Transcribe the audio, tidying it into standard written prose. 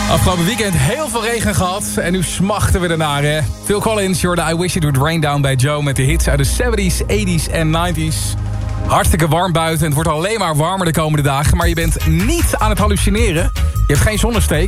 Afgelopen weekend heel veel regen gehad. En nu smachten we ernaar, hè. Phil Collins, hoorde I Wish It Would Rain Down bij Joe... met de hits uit de 70s, 80s en 90s. Hartstikke warm buiten. Het wordt alleen maar warmer de komende dagen. Maar je bent niet aan het hallucineren. Je hebt geen zonnesteek.